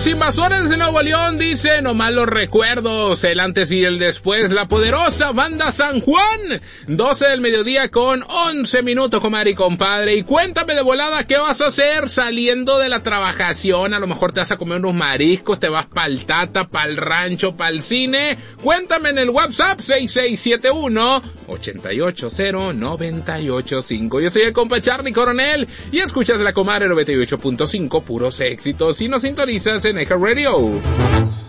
Los Invasores de Nuevo León dice, no malos recuerdos, el antes y el después, la poderosa banda San Juan, 12 del mediodía con 11 minutos, comadre y compadre, y cuéntame de volada qué vas a hacer saliendo de la trabajación. A lo mejor te vas a comer unos mariscos, te vas pa'l Tata, pa'l rancho, pa'l cine. Cuéntame en el WhatsApp 6671-880-985. Yo soy el compa Charlie Coronel y escuchas la comadre 98.5, puros éxitos, y nos sintonizas en Eja Radio.